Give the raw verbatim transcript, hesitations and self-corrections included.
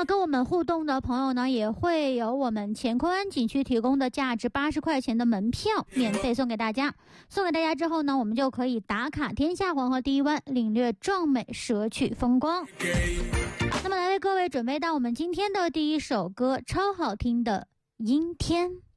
么跟我们互动的朋友呢，也会有我们乾坤湾景区提供的价值八十块钱的门票免费送给大家。送给大家之后呢，我们就可以打卡天下黄河第一湾，领略壮美摄取风光。那么来为各位准备到我们今天的第一首歌，超好听的阴天。